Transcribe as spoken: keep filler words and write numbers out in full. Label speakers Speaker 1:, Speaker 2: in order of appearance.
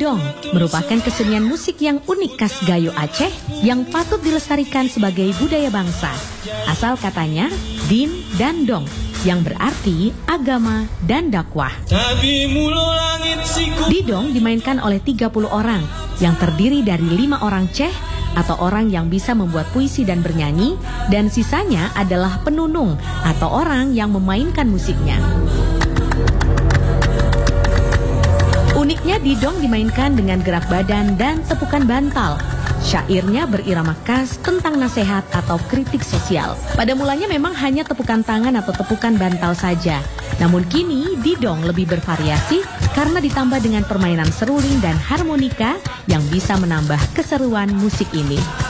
Speaker 1: Didong merupakan kesenian musik yang unik khas Gayo Aceh yang patut dilestarikan sebagai budaya bangsa. Asal katanya din dan dong, yang berarti agama dan dakwah. Didong dimainkan oleh tiga puluh orang yang terdiri dari lima orang ceh atau orang yang bisa membuat puisi dan bernyanyi, dan sisanya adalah penunung atau orang yang memainkan musiknya. Uniknya didong dimainkan dengan gerak badan dan tepukan bantal. Syairnya berirama khas tentang nasihat atau kritik sosial. Pada mulanya memang hanya tepukan tangan atau tepukan bantal saja. Namun kini didong lebih bervariasi karena ditambah dengan permainan seruling dan harmonika yang bisa menambah keseruan musik ini.